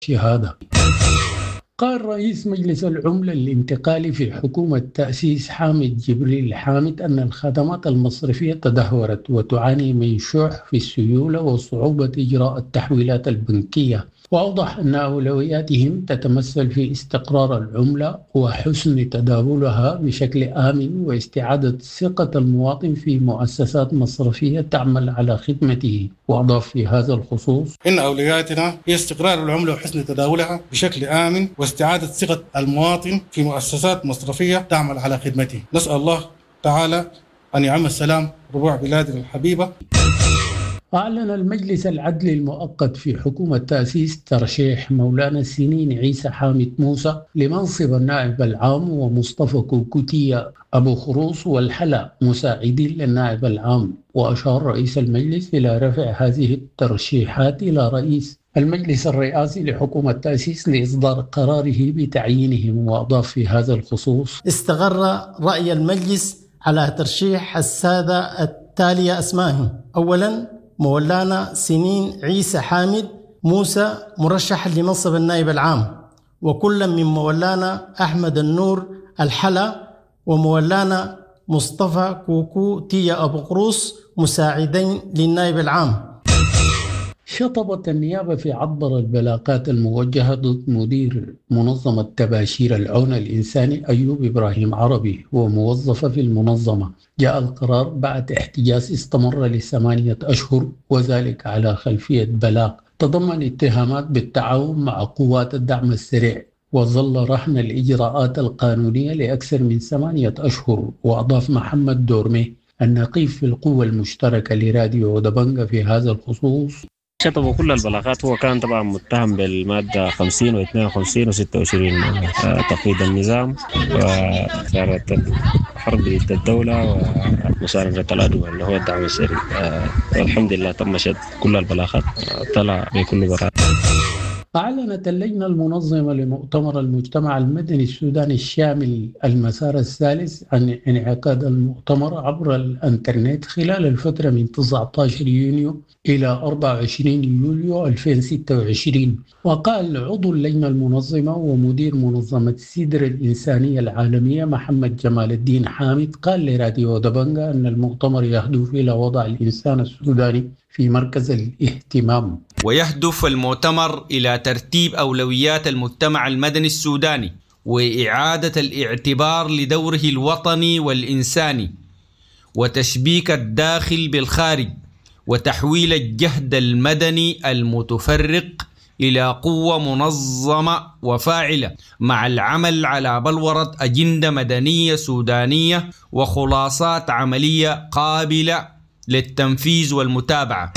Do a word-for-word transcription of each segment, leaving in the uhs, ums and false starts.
شهادة. قال رئيس مجلس العملة الانتقالي في حكومة تأسيس حامد جبريل حامد أن الخدمات المصرفية تدهورت وتعاني من شح في السيولة وصعوبة إجراء التحويلات البنكية، وأوضح أن أولوياتهم تتمثل في استقرار العملة وحسن تداولها بشكل آمن واستعادة ثقة المواطن في مؤسسات مصرفية تعمل على خدمته. وأضاف في هذا الخصوص: إن أولوياتنا هي استقرار العملة وحسن تداولها بشكل آمن واستعادة ثقة المواطن في مؤسسات مصرفية تعمل على خدمته. نسأل الله تعالى أن يعم السلام ربوع بلادنا الحبيبة. أعلن المجلس العدلي المؤقت في حكومة تأسيس ترشيح مولانا سنين عيسى حامد موسى لمنصب النائب العام، ومصطفى كوكوتية أبو خروص والحلا مساعدين للنائب العام. وأشار رئيس المجلس إلى رفع هذه الترشيحات إلى رئيس المجلس الرئاسي لحكومة تأسيس لإصدار قراره بتعيينهم. وأضاف في هذا الخصوص: استقر رأي المجلس على ترشيح السادة التالية أسمائهم: أولاً مولانا سنين عيسى حامد موسى مرشح لمنصب النائب العام، وكل من مولانا أحمد النور الحلا ومولانا مصطفى كوكو تيا أبو قروس مساعدين للنائب العام. شطبت النيابة في عبر البلاغات الموجهة ضد مدير منظمة تباشير العون الإنساني أيوب إبراهيم عربي وموظفة في المنظمة. جاء القرار بعد احتجاز استمر لثمانية أشهر، وذلك على خلفية بلاغ تضمن اتهامات بالتعاون مع قوات الدعم السريع، وظل رهن الإجراءات القانونية لأكثر من ثمانية أشهر. وأضاف محمد دورمي النقيب في القوة المشتركة لراديو دبنجة في هذا الخصوص: شطبوا كل البلاغات. هو كان طبعا متهم بالمادة خمسين واثنين وخمسين وستة وعشرين تقييد النظام وإثارة الحرب ضد الدولة ومساندة العدو اللي هو الدعم السري. والحمد لله تم شد كل البلاغات، طلع بكل براءة. أعلنت اللجنة المنظمة لمؤتمر المجتمع المدني السوداني الشامل المسار الثالث عن انعقاد المؤتمر عبر الانترنت خلال الفترة من تسعة عشر يونيو إلى أربعة وعشرين يوليو ألفين وستة وعشرين. وقال عضو اللجنة المنظمة ومدير منظمة السدر الإنسانية العالمية محمد جمال الدين حامد قال لراديو دبنجة أن المؤتمر يهدف إلى وضع الإنسان السوداني في مركز الاهتمام. ويهدف المؤتمر إلى ترتيب أولويات المجتمع المدني السوداني وإعادة الاعتبار لدوره الوطني والإنساني وتشبيك الداخل بالخارج وتحويل الجهد المدني المتفرق إلى قوة منظمة وفاعلة مع العمل على بلورة أجندة مدنية سودانية وخلاصات عملية قابلة للتنفيذ والمتابعة.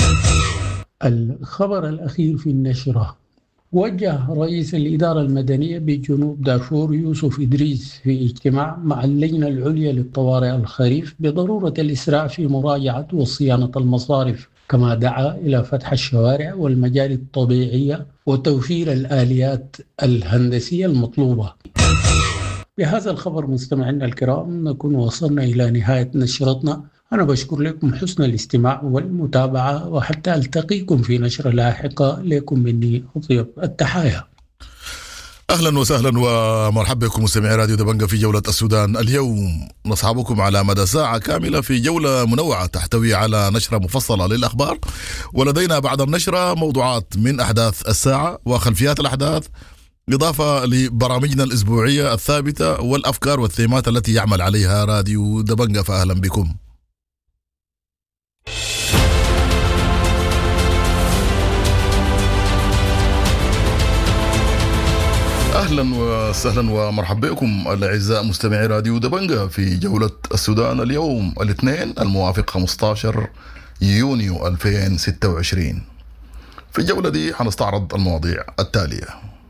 الخبر الأخير في النشرة: وجه رئيس الإدارة المدنية بجنوب دارفور يوسف إدريس في اجتماع مع اللجنة العليا للطوارئ الخريف بضرورة الإسراع في مراجعة وصيانة المصارف، كما دعا إلى فتح الشوارع والمجاري الطبيعية وتوفير الآليات الهندسية المطلوبة. بهذا الخبر مستمعينا الكرام نكون وصلنا إلى نهاية نشرتنا. أنا بشكر لكم حسن الاستماع والمتابعة، وحتى ألتقيكم في نشرة لاحقة. لكم مني أطيب التحايا. أهلا وسهلا ومرحبا بكم مستمعي راديو دبنجة في جولة السودان اليوم. نصحبكم على مدى ساعة كاملة في جولة منوعة تحتوي على نشرة مفصلة للأخبار، ولدينا بعد النشرة موضوعات من أحداث الساعة وخلفيات الأحداث، إضافة لبرامجنا الأسبوعية الثابتة والأفكار والثيمات التي يعمل عليها راديو دبنجة. فأهلا بكم. أهلا وسهلا ومرحبا بكم الأعزاء مستمعي راديو دبنجة في جولة السودان اليوم الاثنين الموافق خمسة عشر يونيو ألفين وستة وعشرين. في الجولة دي حنستعرض المواضيع التالية: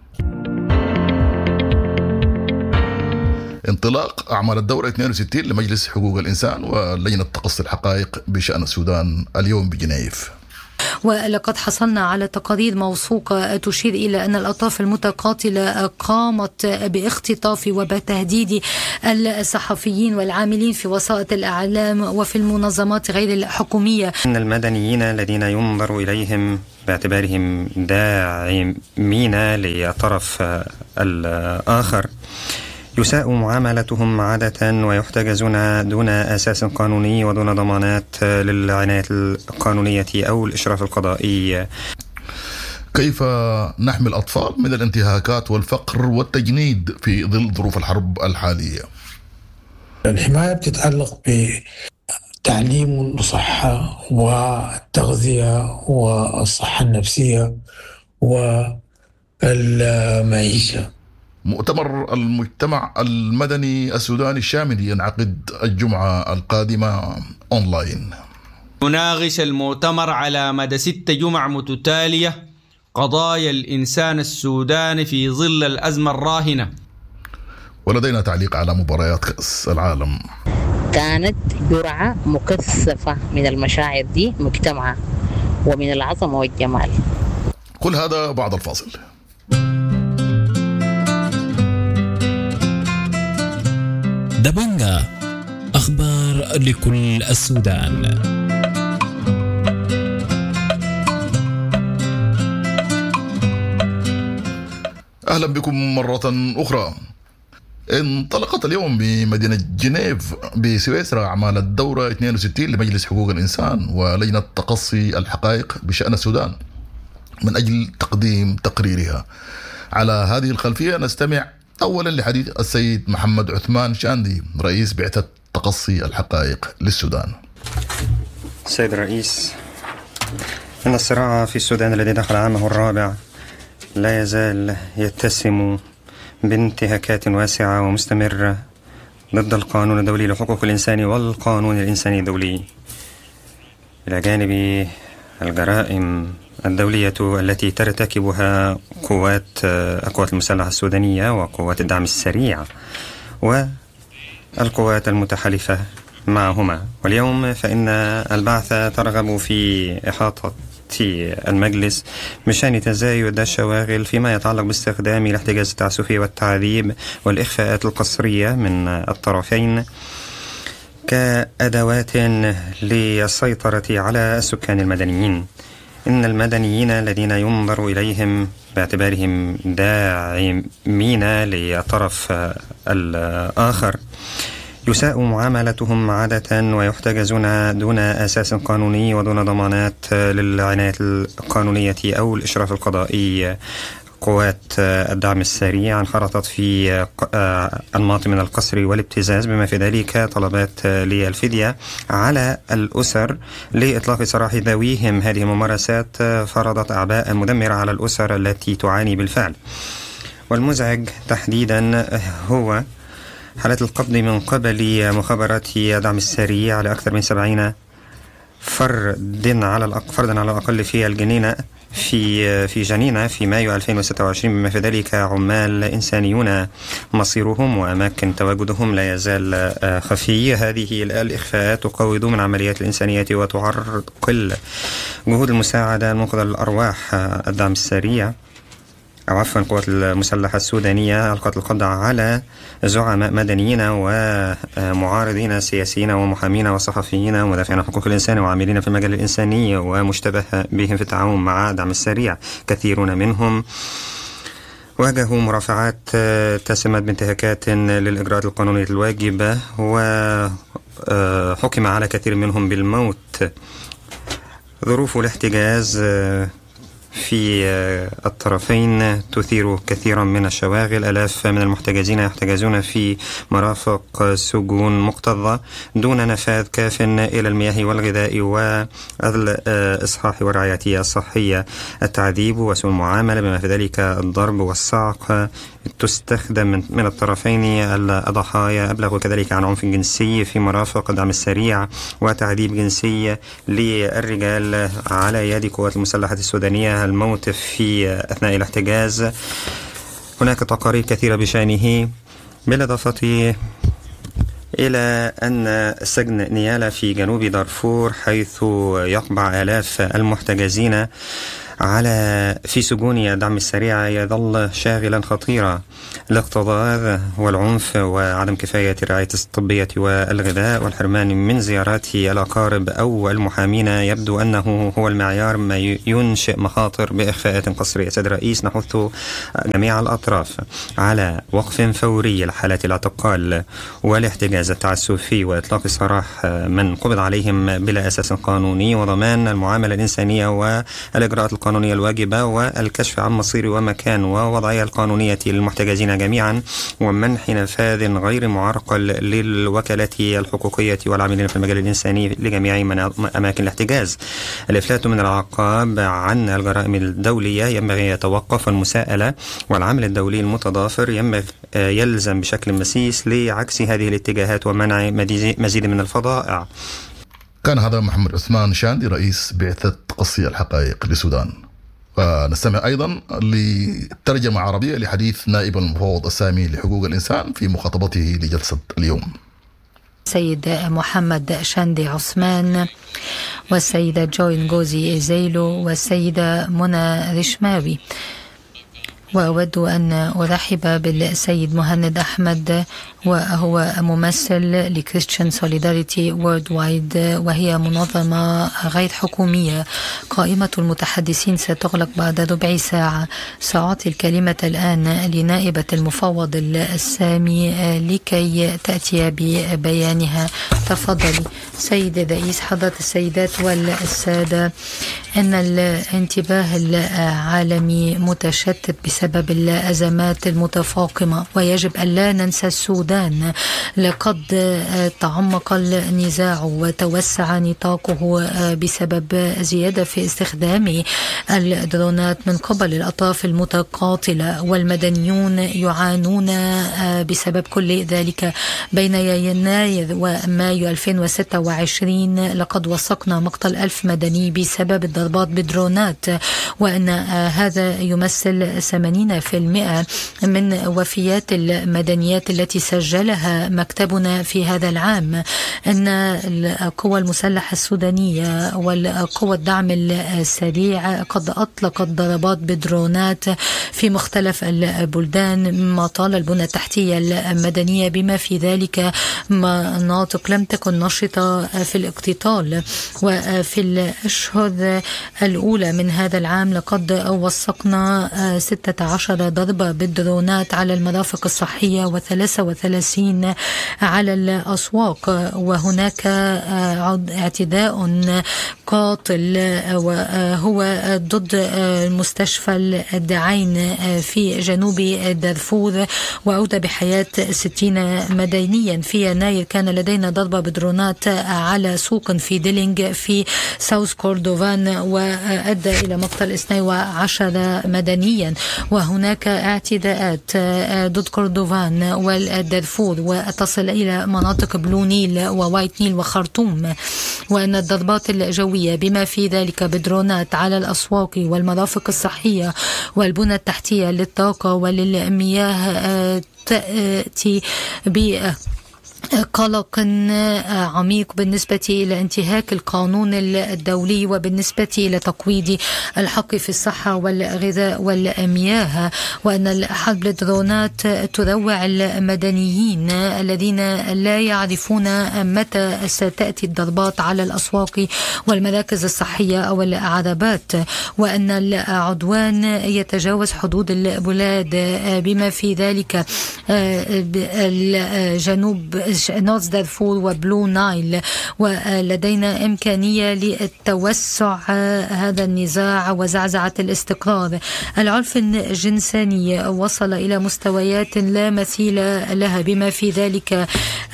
انطلاق أعمال الدورة اثنين وستين لمجلس حقوق الإنسان ولجنة تقصي الحقائق بشأن السودان اليوم بجنيف. ولقد حصلنا على تقارير موثوقة تشير إلى أن الأطراف المتقاتلة قامت باختطاف وبتهديد الصحفيين والعاملين في وسائط الإعلام وفي المنظمات غير الحكومية. إن المدنيين الذين ينظر إليهم باعتبارهم داعمين لطرف الآخر يساء معاملتهم عادة ويحتجزون دون أساس قانوني ودون ضمانات للعناية القانونية أو الإشراف القضائي. كيف نحمي الأطفال من الانتهاكات والفقر والتجنيد في ظل ظروف الحرب الحالية؟ الحماية بتتعلق بتعليم وصحة والتغذية والصحة النفسية والمعيشة. مؤتمر المجتمع المدني السوداني الشامل ينعقد الجمعة القادمة أونلاين. يناقش المؤتمر على مدى ست جمع متتالية قضايا الإنسان السوداني في ظل الأزمة الراهنة. ولدينا تعليق على مباريات كأس العالم. كانت جرعة مكثفة من المشاعر دي مجتمعة ومن العظمة والجمال. كل هذا بعد الفاصل. دبنجا، أخبار لكل السودان. أهلا بكم مرة أخرى. انطلقت اليوم بمدينة جنيف بسويسرا أعمال الدورة اثنين وستين لمجلس حقوق الإنسان ولجنة تقصي الحقائق بشأن السودان من أجل تقديم تقريرها. على هذه الخلفية نستمع أولا لحديث السيد محمد عثمان شاندي رئيس بعثة تقصي الحقائق للسودان. السيد الرئيس، إن الصراع في السودان الذي دخل عامه الرابع لا يزال يتسم بانتهاكات واسعة ومستمرة ضد القانون الدولي لحقوق الإنسان والقانون الإنساني الدولي، إلى جانب الجرائم الدولية التي ترتكبها قوات القوات المسلحة السودانية وقوات الدعم السريع والقوات المتحالفة معهما. واليوم فإن البعث ترغب في إحاطة المجلس بشأن تزايد الشواغل فيما يتعلق باستخدام الاحتجاز التعسفي والتعذيب والإخفاءات القسرية من الطرفين كأدوات للسيطرة على السكان المدنيين. إن المدنيين الذين ينظر إليهم باعتبارهم داعمين لطرف الآخر يساء معاملتهم عادة ويحتجزون دون أساس قانوني ودون ضمانات للعناية القانونية أو الإشراف القضائي. قوات الدعم السريع انخرطت في أنماط من القسر والابتزاز بما في ذلك طلبات للفدية على الأسر لإطلاق سراح ذويهم. هذه الممارسات فرضت أعباء مدمرة على الأسر التي تعاني بالفعل. والمزعج تحديدا هو حالة القبض من قبل مخابرات الدعم السريع على أكثر من سبعين فرد على فردا على الأقل في الجنينة في في جنينة في مايو ألفين وستة وعشرين، بما في ذلك عمال إنسانيون مصيرهم وأماكن تواجدهم لا يزال خفي. هذه الإخفاءات تقوض من عمليات الإنسانية وتعرقل جهود المساعدة المنقذة للأرواح. الدعم السريع أو عفوا القوات المسلحة السودانية ألقت القبض على زعماء مدنيين ومعارضين سياسيين ومحامين وصحفيين ومدافعين عن حقوق الإنسان وعاملين في المجال الإنساني ومشتبه بهم في التعاون مع دعم السريع. كثيرون منهم واجهوا مرافعات تسمت بانتهاكات للإجراءات القانونية الواجبة وحكم على كثير منهم بالموت. ظروف الاحتجاز في الطرفين تثير كثيرا من الشواغل. آلاف من المحتجزين يحتجزون في مرافق سجون مكتظة دون نفاذ كاف إلى المياه والغذاء والإصحاح والرعاية الصحية. التعذيب وسوء المعاملة بما في ذلك الضرب والصعق تستخدم من الطرفين. الضحايا أبلغوا كذلك عن عنف جنسي في مرافق الدعم السريع وتعذيب جنسي للرجال على يد قوات المسلحة السودانية. الموت في أثناء الاحتجاز هناك تقارير كثيرة بشأنه، بالإضافة إلى أن سجن نيالا في جنوب دارفور حيث يقبع آلاف المحتجزين على في سجون الدعم السريع يظل شاغلا خطيرا. الاقتضاض والعنف وعدم كفاية الرعاية الطبية والغذاء والحرمان من زيارات الأقارب أو المحامين يبدو أنه هو المعيار ما ينشئ مخاطر بإخفاءات قصرية. سيد الرئيس، نحث جميع الأطراف على وقف فوري لحالات الاعتقال والاحتجاز التعسفي وإطلاق سراح من قبض عليهم بلا أساس قانوني، وضمان المعاملة الإنسانية والإجراءات القانونية الواجبة والكشف عن مصير ومكان ووضعية القانونية للمحتجزين جميعا، ومنح نفاذ غير معرقل للوكالات الحقوقية والعاملين في المجال الإنساني لجميع أماكن الاحتجاز. الإفلات من العقاب عن الجرائم الدولية ينبغي يتوقف، والمساءلة والعمل الدولي المتضافر ينبغي يلزم بشكل مسيس لعكس هذه الاتجاهات ومنع مزيد من الفظائع. كان هذا محمد عثمان شاندي رئيس بعثة قصي الحقائق للسودان. ونستمع أيضا لترجمة عربية لحديث نائب المفوض السامي لحقوق الإنسان في مخاطبته لجلسة اليوم. سيد محمد شاندي عثمان والسيدة جوي نغوزي إزيلو والسيدة منى رشماوي. وأود أن أرحب بالسيد مهند أحمد، وهو ممثل لكريستيان سوليداريتي وورلد وايد، وهي منظمة غير حكومية. قائمة المتحدثين ستغلق بعد ربع ساعة. سأعطي الكلمة الآن لنائبة المفوض السامي لكي تأتي ببيانها. تفضلي. سيد الرئيس، حضرة السيدات والسادة، إن الانتباه العالمي متشتت بسبب الأزمات المتفاقمة، ويجب أن لا ننسى السودان. لقد تعمق النزاع وتوسع نطاقه بسبب زيادة في استخدام الدرونات من قبل الأطراف المتقاتلة، والمدنيون يعانون بسبب كل ذلك. بين يناير ومايو ألفين وستة وعشرين لقد وثقنا مقتل ألف مدني بسبب الضربات بدرونات، وأن هذا يمثل ثمانين بالمئة من وفيات المدنيات التي سجلها مكتبنا في هذا العام. أن القوى المسلحة السودانية والقوى الدعم السريع قد أطلقت ضربات بدرونات في مختلف البلدان، مما طال البنى التحتية المدنية بما في ذلك مناطق لم تكن نشطة في الاقتتال. وفي الأشهر الأولى من هذا العام لقد وثقنا ستة عشر ضربة بالدرونات على المرافق الصحية وثلاثة وثلاثين على الأسواق، وهناك اعتداء قاتل وهو ضد مستشفى الدعين في جنوب دارفور وأودى بحياة ستين مدنيا. في يناير كان لدينا ضربة بدرونات على سوق في ديلينغ في ساوث كوردوفان وأدى إلى مقتل اثني عشر مدنيا. وهناك اعتداءات ضد كوردوفان والدارفور وتصل إلى مناطق بلو نيل ووايت نيل وخرطوم، وأن الضربات الجوية بما في ذلك بدرونات على الأسواق والمرافق الصحية والبنى التحتية للطاقة وللمياه تأتي ب قلق عميق بالنسبة إلى انتهاك القانون الدولي وبالنسبة إلى تقويض الحق في الصحة والغذاء والمياه، وأن الحرب الدرونات تروع المدنيين الذين لا يعرفون متى ستأتي الضربات على الأسواق والمراكز الصحية أو العربات، وأن العدوان يتجاوز حدود البلاد بما في ذلك الجنوب نورث دارفور وبلو نايل. ولدينا إمكانية للتوسع هذا النزاع وزعزعة الاستقرار. العنف الجنساني وصل إلى مستويات لا مثيل لها بما في ذلك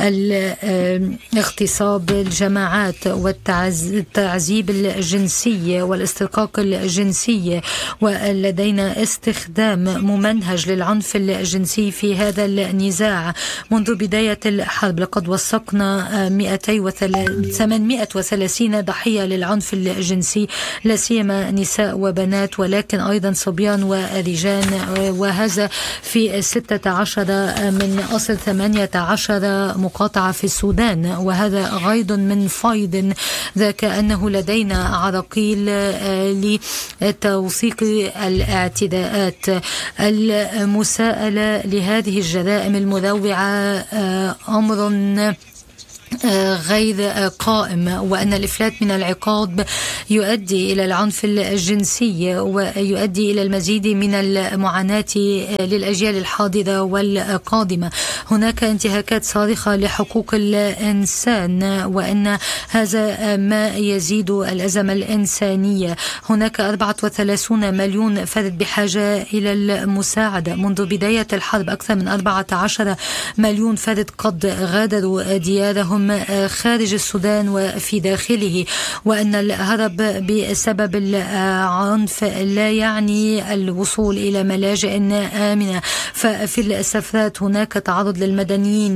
اغتصاب الجماعات والتعذيب الجنسي والاسترقاق الجنسي، ولدينا استخدام ممنهج للعنف الجنسي في هذا النزاع منذ بداية الحرب الحرب لقد وثقنا ثمانمائة وثلاثين ضحية للعنف الجنسي، لا سيما نساء وبنات ولكن أيضا صبيان ورجال، وهذا في ستة عشر من أصل ثمانية عشر مقاطعة في السودان، وهذا غيض من فيض ذاك أنه لدينا عراقيل لتوثيق الاعتداءات. المساءلة لهذه الجرائم المروعة أمر غير قائم، وأن الإفلات من العقاب يؤدي إلى العنف الجنسي ويؤدي إلى المزيد من المعاناة للأجيال الحاضرة والقادمة. هناك انتهاكات صارخة لحقوق الإنسان، وأن هذا ما يزيد الأزمة الإنسانية. هناك أربعة وثلاثين مليون فرد بحاجة إلى المساعدة. منذ بداية الحرب أكثر من أربعة عشر مليون فرد قد غادروا ديارهم خارج السودان وفي داخله، وأن الهرب بسبب العنف لا يعني الوصول إلى ملاجئ آمنة. ففي السفرات هناك تعرض للمدنيين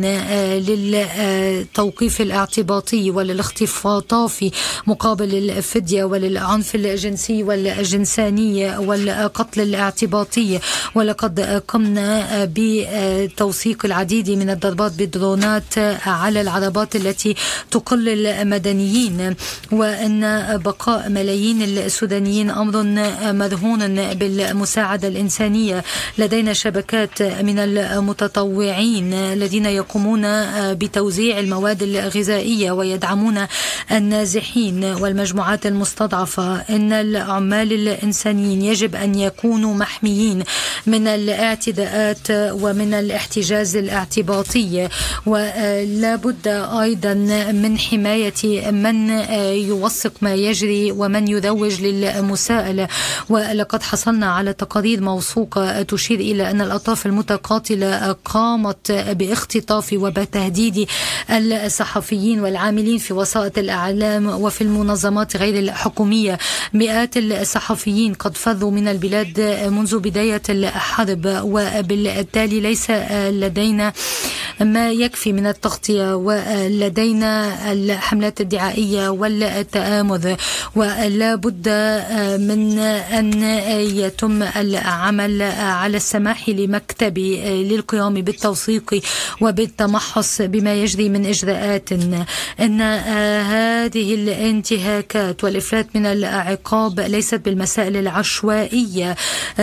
للتوقيف الاعتباطي وللاختطاف مقابل الفدية وللعنف الجنسي والجنساني والقتل الاعتباطي. ولقد قمنا بتوثيق العديد من الضربات بالدرونات على العربات التي تقلل المدنيين، وأن بقاء ملايين السودانيين أمر مرهون بالمساعدة الإنسانية. لدينا شبكات من المتطوعين الذين يقومون بتوزيع المواد الغذائية ويدعمون النازحين والمجموعات المستضعفة. إن العمال الإنسانيين يجب أن يكونوا محميين من الاعتداءات ومن الاحتجاز الاعتباطي، ولا بد أيضا من حماية من يوثق ما يجري ومن يروج للمساءلة. ولقد حصلنا على تقارير موثوقة تشير إلى أن الأطراف المتقاتلة قامت باختطاف وبتهديد الصحفيين والعاملين في وسائط الإعلام وفي المنظمات غير الحكومية. مئات الصحفيين قد فروا من البلاد منذ بداية الحرب، وبالتالي ليس لدينا ما يكفي من التغطية، ولدينا الحملات الدعائية والتآمر، ولا بد من أن يتم العمل على السماح لمكتبي للقيام بالتوثيق وبالتمحص بما يجري من إجراءات. إن هذه الانتهاكات والإفلات من العقاب ليست بالمسائل العشوائية.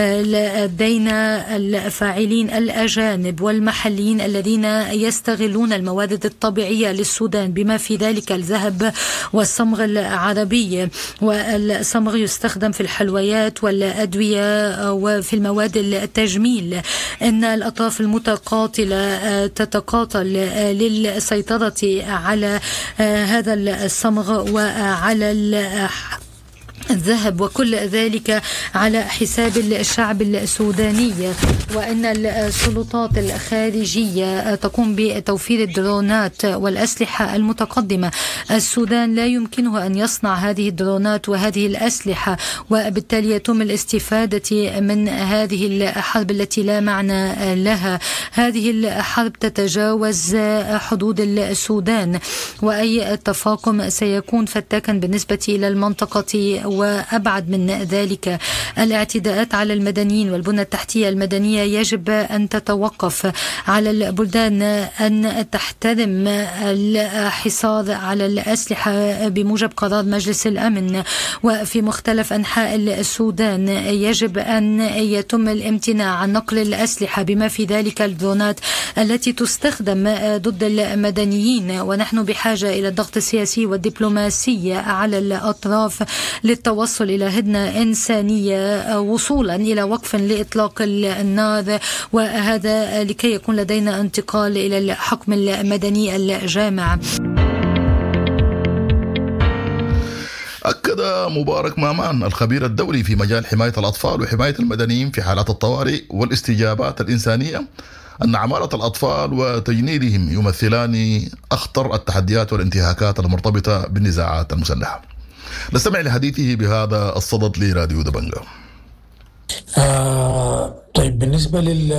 لدينا الفاعلين الأجانب والمحليين الذين يستغلون الموارد الطبيعية للسودان بما في ذلك الذهب والصمغ العربي، والصمغ يستخدم في الحلويات والأدوية وفي المواد التجميل. إن الأطراف المتقاتلة تتقاتل للسيطرة على هذا الصمغ وعلى الذهب، وكل ذلك على حساب الشعب السوداني. وأن السلطات الخارجية تقوم بتوفير الدرونات والأسلحة المتقدمة. السودان لا يمكنه أن يصنع هذه الدرونات وهذه الأسلحة، وبالتالي يتم الاستفادة من هذه الحرب التي لا معنى لها. هذه الحرب تتجاوز حدود السودان، وأي تفاقم سيكون فتاكا بالنسبة إلى المنطقة وأبعد من ذلك. الاعتداءات على المدنيين والبنى التحتية المدنية يجب أن تتوقف. على البلدان أن تحترم الحصار على الأسلحة بموجب قرار مجلس الأمن، وفي مختلف أنحاء السودان يجب أن يتم الامتناع عن نقل الأسلحة بما في ذلك الدرونات التي تستخدم ضد المدنيين. ونحن بحاجة إلى الضغط السياسي والدبلوماسي على الأطراف للتوصل إلى هدنة إنسانية وصولا إلى وقف لإطلاق النار، وهذا لكي يكون لدينا انتقال إلى الحكم المدني الجامع. أكد مبارك مامان الخبير الدولي في مجال حماية الأطفال وحماية المدنيين في حالات الطوارئ والاستجابات الإنسانية أن عمالة الأطفال وتجنيدهم يمثلان أخطر التحديات والانتهاكات المرتبطة بالنزاعات المسلحة. نستمع لحديثه بهذا الصدد لراديو دبنجة. آه طيب بالنسبة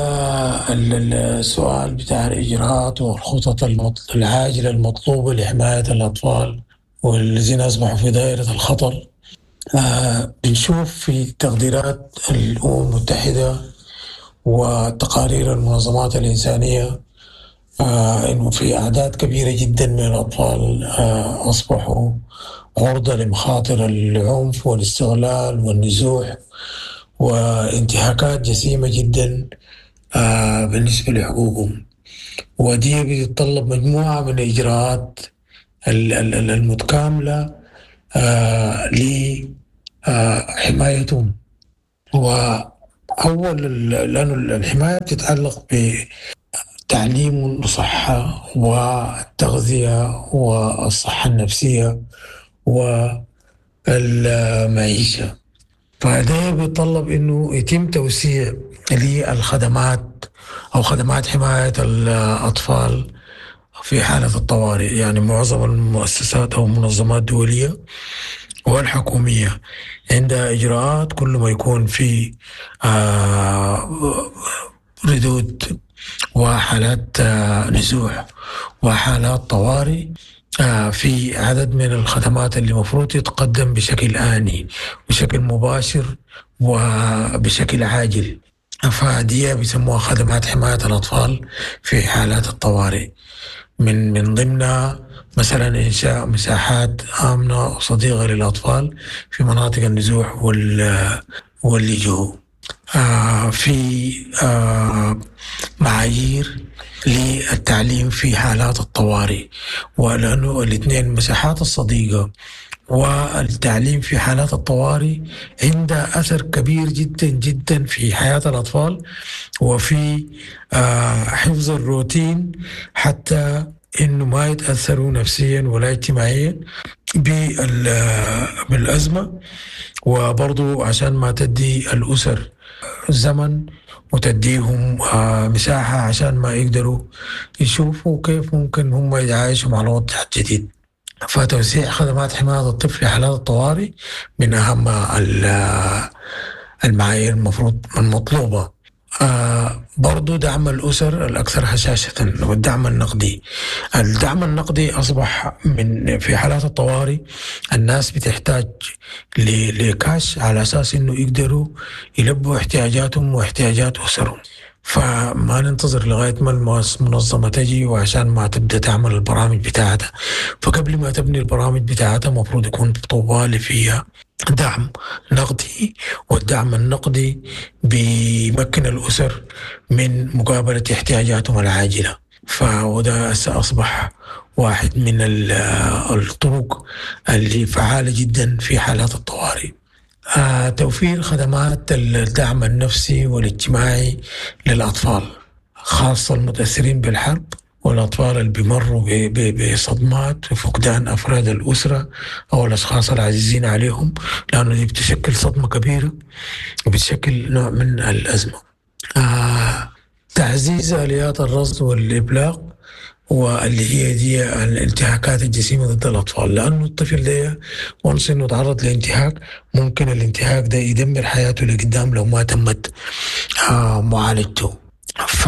للسؤال بتاع الإجراءات والخطط العاجلة المطلوبة لحماية الأطفال والذين أصبحوا في دائرة الخطر، آه بنشوف في تقديرات الأمم المتحدة وتقارير المنظمات الإنسانية آه إنه في أعداد كبيرة جدا من الأطفال آه أصبحوا عرضة لمخاطر العنف والاستغلال والنزوح وانتهاكات جسيمة جدا آه بالنسبة لحقوقهم، ودي بتتطلب مجموعة من الإجراءات المتكاملة آه لحمايتهم. وأول لأنه الحماية بتتعلق بتعليم الصحة والتغذية والصحة النفسية والمعيشة، فده بيتطلب إنه يتم توسيع للخدمات أو خدمات حماية الأطفال في حالة الطوارئ. يعني معظم المؤسسات أو المنظمات الدولية والحكومية عندها إجراءات كل ما يكون في ردود وحالات نزوح وحالات طوارئ في عدد من الخدمات اللي مفروض تتقدم بشكل آني بشكل مباشر وبشكل عاجل، فدي بيسموها خدمات حماية الأطفال في حالات الطوارئ. من من ضمنها مثلا إنشاء مساحات آمنة وصديقة للأطفال في مناطق النزوح واللجوء، آه في آه معايير للتعليم في حالات الطوارئ، ولأنه الاثنين مساحات الصديقة والتعليم في حالات الطوارئ عنده أثر كبير جدا جدا في حياة الأطفال وفي آه حفظ الروتين حتى إنه ما يتأثروا نفسيا ولا اجتماعيا بالأزمة، وبرضو عشان ما تدي الأسر زمن وتديهم آه مساحة عشان ما يقدروا يشوفوا كيف ممكن هم يتعايشوا مع الوضع الجديد. فتوسيع خدمات حماية الطفل في حالات الطوارئ من أهم المعايير المفروض المطلوبة. آه برضو دعم الأسر الأكثر هشاشة والدعم النقدي. الدعم النقدي أصبح من في حالات الطوارئ الناس بتحتاج لكاش على أساس إنه يقدروا يلبوا احتياجاتهم واحتياجات أسرهم، فما ننتظر لغاية ما المنظمة تجي وعشان ما تبدأ تعمل البرامج بتاعتها. فقبل ما تبني البرامج بتاعتها مفروض يكون طوالي فيها دعم نقدي، والدعم النقدي بيمكن الأسر من مقابلة احتياجاتهم العاجلة، فوده أصبح واحد من الطرق اللي فعالة جدا في حالات الطوارئ. آه، توفير خدمات الدعم النفسي والاجتماعي للأطفال خاصة المتأثرين بالحرب والأطفال اللي بيمروا بصدمات وفقدان أفراد الأسرة أو الأشخاص العزيزين عليهم، لأنه دي بتشكل صدمة كبيرة وبتشكل نوع من الأزمة. آه، تعزيز آليات الرصد والإبلاغ واللي هي دي الانتهاكات الجسيمة ضد الأطفال، لأنه الطفل ده وانس إنه تعرض لانتهاك ممكن الانتهاك ده يدمر حياته لقدام لو ما تمت آه معالجته. ف...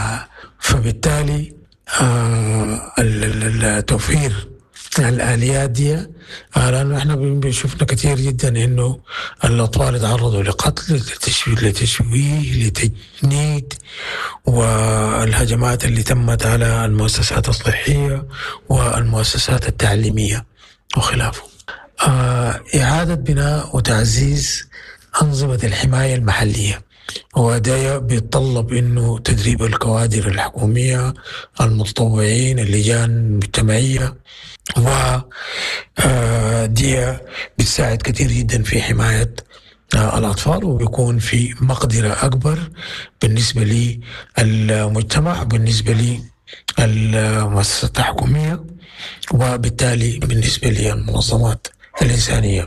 فبالتالي آه التوفير الآليات دي آه لأنه إحنا بنشوفنا كتير جدا إنه الأطفال يتعرضوا لقتل لتشويه لتشويه لتجنيد والهجمات اللي تمت على المؤسسات الصحية والمؤسسات التعليمية وخلافه. آه إعادة بناء وتعزيز أنظمة الحماية المحلية، وده بيتطلب إنه تدريب الكوادر الحكومية المتطوعين اللجان المجتمعية، ودي بتساعد كتير جدا في حماية الأطفال، وبيكون في مقدرة أكبر بالنسبة للمجتمع بالنسبة للمؤسسات الحكومية وبالتالي بالنسبة للمنظمات الإنسانية.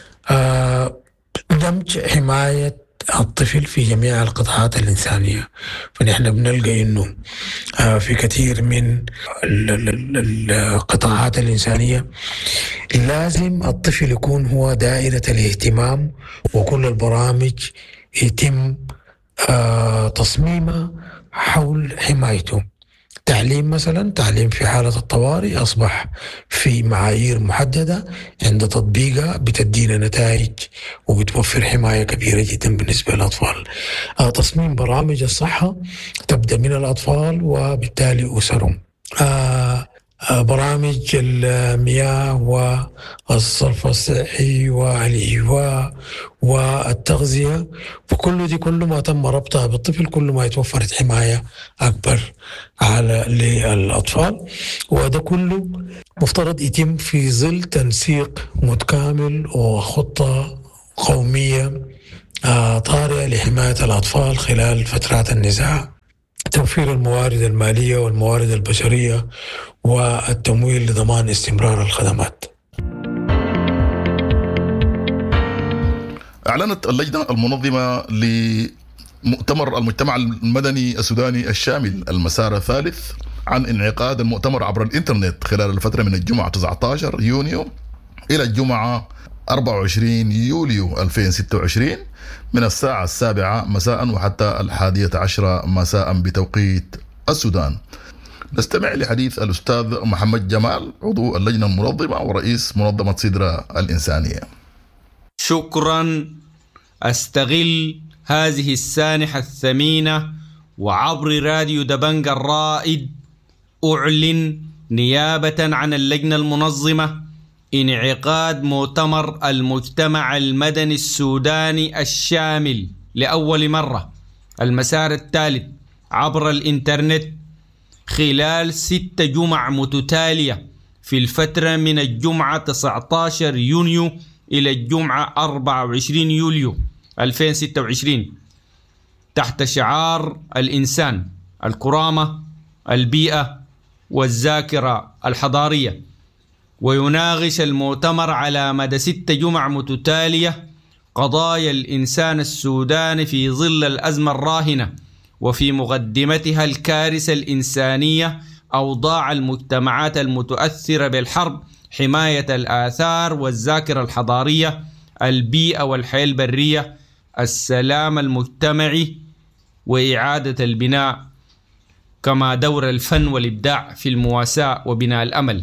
دمج حماية الطفل في جميع القطاعات الإنسانية، فنحن بنلقى إنه في كثير من القطاعات الإنسانية لازم الطفل يكون هو دائرة الاهتمام، وكل البرامج يتم آه تصميمها حول حمايته. تعليم مثلا، تعليم في حالة الطوارئ أصبح في معايير محددة عند تطبيقها بتدينا نتائج وبتوفر حماية كبيرة جدا بالنسبة للأطفال. آه تصميم برامج الصحة تبدأ من الأطفال وبالتالي أسرهم. آه برامج المياه والصرف الصحي والإيواء والتغذية، فكل دي كل ما تم ربطها بالطفل كل ما يتوفرت حماية أكبر على للأطفال. وده كله مفترض يتم في ظل تنسيق متكامل وخطة قومية طارئة لحماية الأطفال خلال فترات النزاع، توفير الموارد المالية والموارد البشرية والتمويل لضمان استمرار الخدمات. أعلنت اللجنة المنظمة لمؤتمر المجتمع المدني السوداني الشامل المسار الثالث عن انعقاد المؤتمر عبر الإنترنت خلال الفترة من الجمعة تسعة عشر يونيو إلى الجمعة أربعة وعشرين يوليو ألفين وستة وعشرين من الساعة السابعة مساء وحتى الحادية عشرة مساء بتوقيت السودان. نستمع لحديث الأستاذ محمد جمال عضو اللجنة المنظمة ورئيس منظمة سدرة الإنسانية. شكرا. أستغل هذه السانحة الثمينة وعبر راديو دبنج الرائد أعلن نيابة عن اللجنة المنظمة انعقاد مؤتمر المجتمع المدني السوداني الشامل لأول مرة المسار الثالث عبر الإنترنت خلال ست جمع متتالية في الفترة من الجمعة تسعة عشر يونيو إلى الجمعة أربعة وعشرين يوليو ألفين وستة وعشرين تحت شعار الإنسان، الكرامة، البيئة والذاكرة الحضارية. ويناقش المؤتمر على مدى ست جمع متتالية قضايا الإنسان السوداني في ظل الأزمة الراهنة وفي مقدمتها الكارثة الإنسانية، أوضاع المجتمعات المتأثرة بالحرب، حماية الآثار والذاكرة الحضارية، البيئة والحياة البرية، السلام المجتمعي وإعادة البناء، كما دور الفن والإبداع في المواساة وبناء الأمل.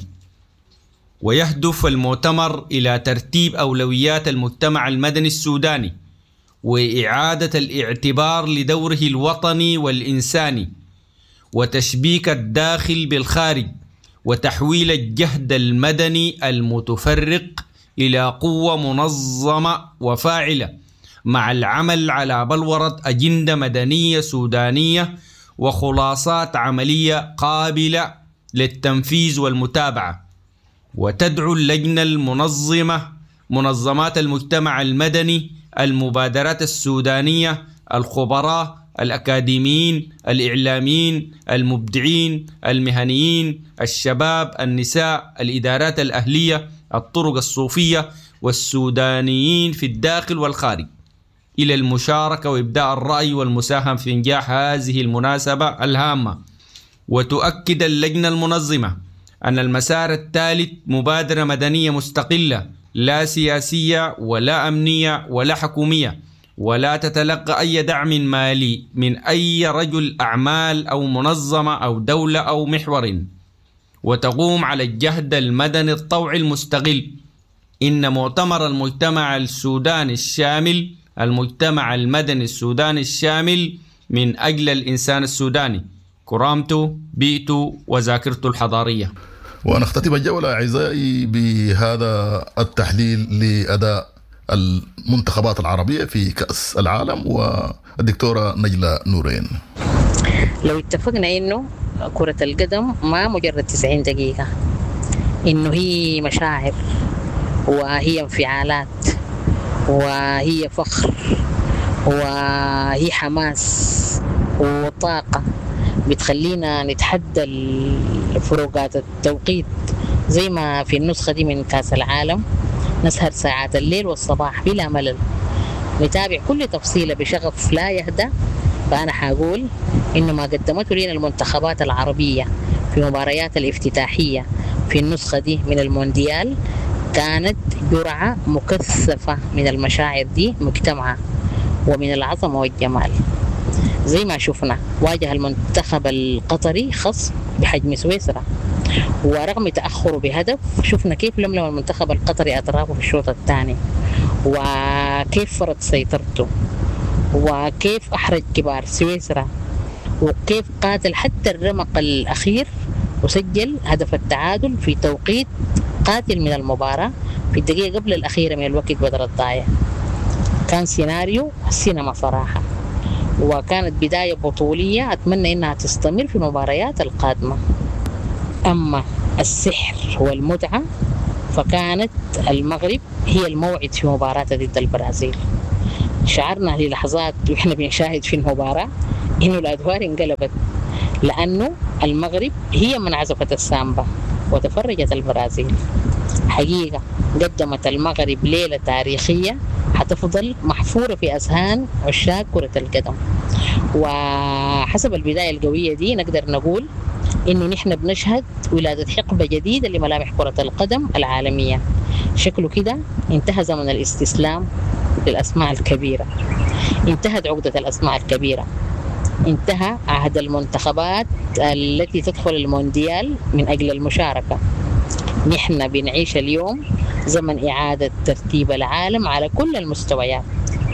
ويهدف المؤتمر إلى ترتيب أولويات المجتمع المدني السوداني وإعادة الاعتبار لدوره الوطني والإنساني وتشبيك الداخل بالخارج وتحويل الجهد المدني المتفرق إلى قوة منظمة وفاعلة مع العمل على بلورة أجندة مدنية سودانية وخلاصات عملية قابلة للتنفيذ والمتابعة. وتدعو اللجنة المنظمة منظمات المجتمع المدني، المبادرات السودانية، الخبراء، الأكاديميين، الإعلاميين، المبدعين، المهنيين، الشباب، النساء، الإدارات الأهلية، الطرق الصوفية والسودانيين في الداخل والخارج إلى المشاركة وإبداء الرأي والمساهمة في إنجاح هذه المناسبة الهامة. وتؤكد اللجنة المنظمة أن المسار الثالث مبادرة مدنية مستقلة لا سياسية ولا أمنية ولا حكومية، ولا تتلقى أي دعم مالي من أي رجل أعمال أو منظمة أو دولة أو محور، وتقوم على الجهد المدني الطوعي المستقل. إن مؤتمر المجتمع السوداني الشامل المجتمع المدني السوداني الشامل من أجل الإنسان السوداني، كرامته، بيئته وذاكرته الحضارية. ونختتم الجولة أعزائي بهذا التحليل لأداء المنتخبات العربية في كأس العالم والدكتورة نجلة نورين. لو اتفقنا إنه كرة القدم ما مجرد تسعين دقيقة، إنه هي مشاعر وهي انفعالات وهي فخر وهي حماس وطاقة بتخلينا نتحدى الفروقات التوقيت، زي ما في النسخة دي من كأس العالم نسهر ساعات الليل والصباح بلا ملل، نتابع كل تفصيلة بشغف لا يهدى. فأنا حقول إنه ما قدمته لنا المنتخبات العربية في مباريات الافتتاحية في النسخة دي من المونديال كانت جرعة مكثفة من المشاعر دي مجتمعة ومن العظمة والجمال. زي ما شفنا واجه المنتخب القطري خصم بحجم سويسرا، ورغم تأخره بهدف شفنا كيف لملم المنتخب القطري أطرافه في الشوط الثاني، وكيف فرض سيطرته، وكيف أحرج كبار سويسرا، وكيف قاتل حتى الرمق الأخير وسجل هدف التعادل في توقيت قاتل من المباراة في الدقيقة قبل الأخيرة من الوقت بدل الضايع. كان سيناريو سينما صراحة، وكانت بداية بطولية أتمنى إنها تستمر في المباريات القادمة. أما السحر والمتعة فكانت المغرب هي الموعد في مباراة ضد البرازيل. شعرنا للحظات وإحنا بنشاهد في المباراة إنه الأدوار انقلبت، لأنه المغرب هي من عزفت السامبا وتفرجت البرازيل. حقيقة قدمت المغرب ليلة تاريخية حتفضل محفورة في أذهان عشاق كرة القدم. وحسب البداية القوية دي نقدر نقول إنه نحن بنشهد ولادة حقبة جديدة لملامح كرة القدم العالمية. شكله كده انتهى زمن الاستسلام للأسماء الكبيرة، انتهت عقدة الأسماء الكبيرة، انتهى عهد المنتخبات التي تدخل المونديال من أجل المشاركة. نحن بنعيش اليوم زمن إعادة ترتيب العالم على كل المستويات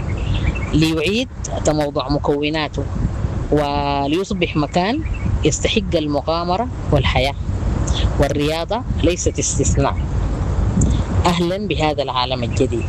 ليعيد تموضع مكوناته وليصبح مكان يستحق المغامرة والحياة، والرياضة ليست استثناء. أهلا بهذا العالم الجديد،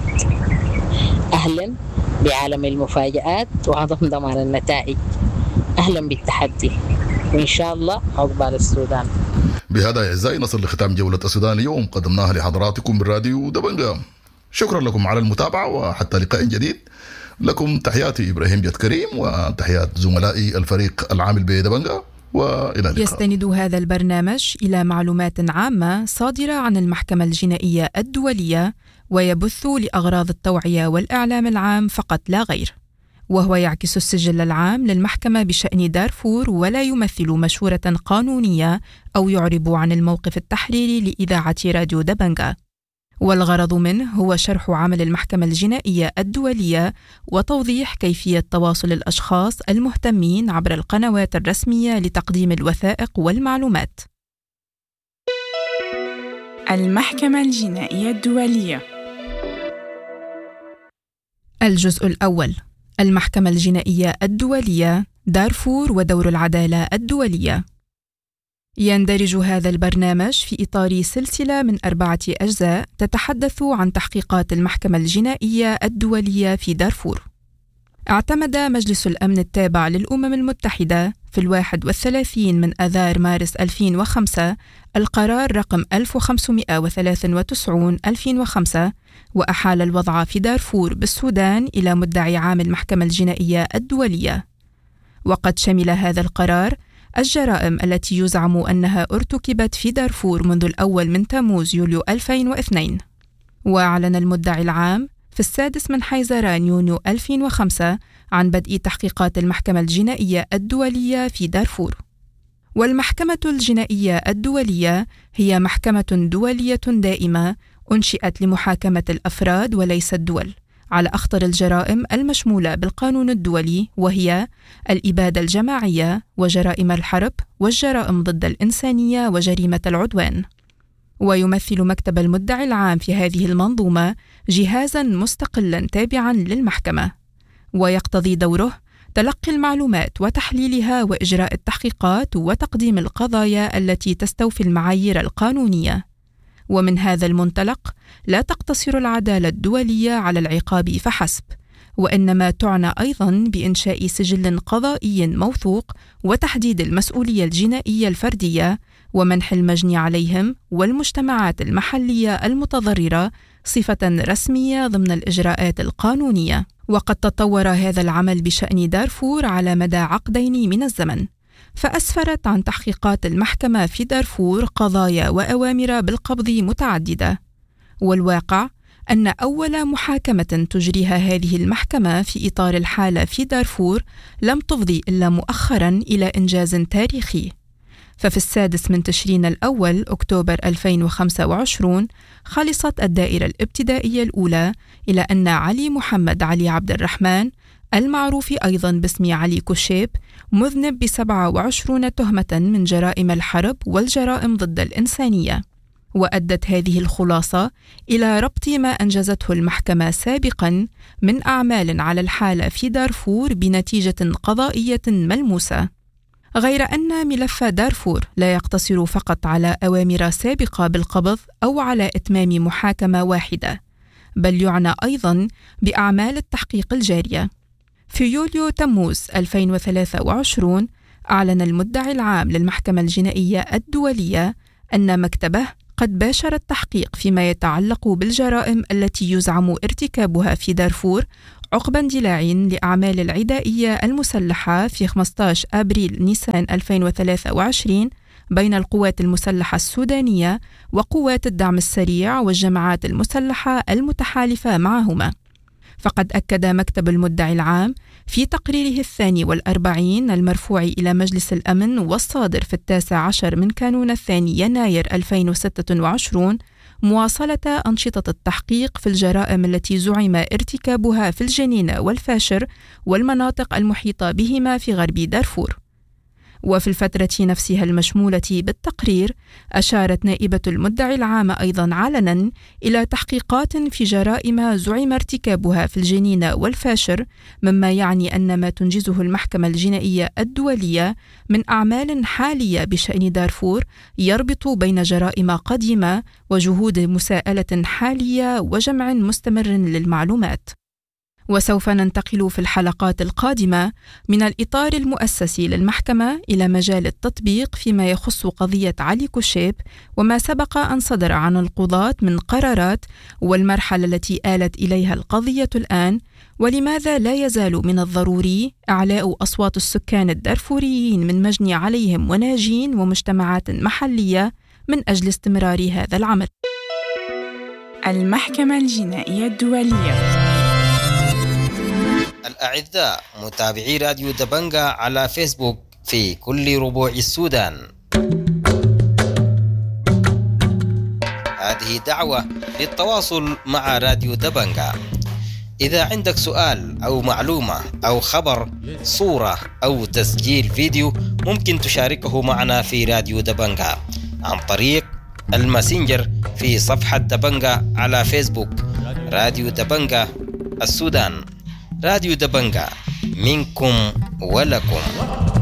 أهلا بعالم المفاجآت وعدم ضمان النتائج، أهلا بالتحدي، وإن شاء الله عقبال السودان. بهذا أعزائي نصل لختام جولة السودان اليوم قدمناها لحضراتكم بالراديو دبنجة. شكرا لكم على المتابعة وحتى لقاء جديد. لكم تحياتي إبراهيم جد كريم وتحيات زملائي الفريق العامل بدبنجة، وإلى اللقاء. يستند هذا البرنامج إلى معلومات عامة صادرة عن المحكمة الجنائية الدولية، ويبث لأغراض التوعية والإعلام العام فقط لا غير، وهو يعكس السجل العام للمحكمة بشأن دارفور ولا يمثل مشورة قانونية أو يعرب عن الموقف التحريري لإذاعة راديو دبنجة. والغرض منه هو شرح عمل المحكمة الجنائية الدولية وتوضيح كيفية تواصل الأشخاص المهتمين عبر القنوات الرسمية لتقديم الوثائق والمعلومات. المحكمة الجنائية الدولية. الجزء الأول: المحكمة الجنائية الدولية، دارفور ودور العدالة الدولية. يندرج هذا البرنامج في إطار سلسلة من أربعة أجزاء تتحدث عن تحقيقات المحكمة الجنائية الدولية في دارفور. اعتمد مجلس الأمن التابع للأمم المتحدة في الواحد والثلاثين من آذار مارس ألفين وخمسة القرار رقم ألف وخمسمائة وثلاثة وتسعين ألفين وخمسة، وأحال الوضع في دارفور بالسودان إلى مدعي عام المحكمة الجنائية الدولية. وقد شمل هذا القرار الجرائم التي يزعم أنها ارتكبت في دارفور منذ الأول من تموز يوليو ألفين واثنين. وأعلن المدعي العام في السادس من حيزران يونيو ألفين وخمسة عن بدء تحقيقات المحكمة الجنائية الدولية في دارفور. والمحكمة الجنائية الدولية هي محكمة دولية دائمة أنشئت لمحاكمة الأفراد وليس الدول على أخطر الجرائم المشمولة بالقانون الدولي، وهي الإبادة الجماعية وجرائم الحرب والجرائم ضد الإنسانية وجريمة العدوان. ويمثل مكتب المدعي العام في هذه المنظومة جهازاً مستقلاً تابعاً للمحكمة، ويقتضي دوره تلقي المعلومات وتحليلها وإجراء التحقيقات وتقديم القضايا التي تستوفي المعايير القانونية. ومن هذا المنطلق لا تقتصر العدالة الدولية على العقاب فحسب، وإنما تعنى أيضاً بإنشاء سجل قضائي موثوق وتحديد المسؤولية الجنائية الفردية ومنح المجني عليهم والمجتمعات المحلية المتضررة صفة رسمية ضمن الإجراءات القانونية. وقد تطور هذا العمل بشأن دارفور على مدى عقدين من الزمن، فأسفرت عن تحقيقات المحكمة في دارفور قضايا وأوامر بالقبض متعددة. والواقع أن أول محاكمة تجريها هذه المحكمة في إطار الحالة في دارفور لم تفضي إلا مؤخراً إلى إنجاز تاريخي. ففي السادس من تشرين الأول أكتوبر ألفين وخمسة وعشرين خلصت الدائرة الابتدائية الأولى إلى أن علي محمد علي عبد الرحمن المعروف أيضا باسم علي كوشيب، مذنب بسبعة وعشرين تهمة من جرائم الحرب والجرائم ضد الإنسانية. وأدت هذه الخلاصة إلى ربط ما أنجزته المحكمة سابقا من أعمال على الحالة في دارفور بنتيجة قضائية ملموسة. غير أن ملف دارفور لا يقتصر فقط على أوامر سابقة بالقبض أو على إتمام محاكمة واحدة، بل يعنى أيضا بأعمال التحقيق الجارية. في يوليو تموز ألفين وثلاثة وعشرين أعلن المدعي العام للمحكمة الجنائية الدولية أن مكتبه قد باشر التحقيق فيما يتعلق بالجرائم التي يزعم ارتكابها في دارفور عقب اندلاع لأعمال العدائية المسلحة في خمسة عشر أبريل نيسان ألفين وثلاثة وعشرين بين القوات المسلحة السودانية وقوات الدعم السريع والجماعات المسلحة المتحالفة معهما. فقد أكد مكتب المدعي العام في تقريره الثاني والأربعين المرفوع إلى مجلس الأمن والصادر في التاسع عشر من كانون الثاني يناير ألفين وستة وعشرين مواصلة أنشطة التحقيق في الجرائم التي زعم ارتكابها في الجنينة والفاشر والمناطق المحيطة بهما في غرب دارفور. وفي الفترة نفسها المشمولة بالتقرير أشارت نائبة المدعي العام أيضا علنا إلى تحقيقات في جرائم زعم ارتكابها في الجنينة والفاشر، مما يعني أن ما تنجزه المحكمة الجنائية الدولية من أعمال حالية بشأن دارفور يربط بين جرائم قديمة وجهود مساءلة حالية وجمع مستمر للمعلومات. وسوف ننتقل في الحلقات القادمة من الإطار المؤسسي للمحكمة إلى مجال التطبيق فيما يخص قضية علي كوشيب وما سبق أن صدر عن القضاة من قرارات، والمرحلة التي آلت إليها القضية الآن، ولماذا لا يزال من الضروري إعلاء أصوات السكان الدارفوريين من مجني عليهم وناجين ومجتمعات محلية من أجل استمرار هذا العمل. المحكمة الجنائية الدولية. الأعزاء متابعي راديو دبنجا على فيسبوك في كل ربوع السودان، هذه دعوة للتواصل مع راديو دبنجا. إذا عندك سؤال أو معلومة أو خبر، صورة أو تسجيل فيديو، ممكن تشاركه معنا في راديو دبنجا عن طريق الماسنجر في صفحة دبنجا على فيسبوك. راديو دبنجا السودان، راديو دبنجا، منكم ولكم.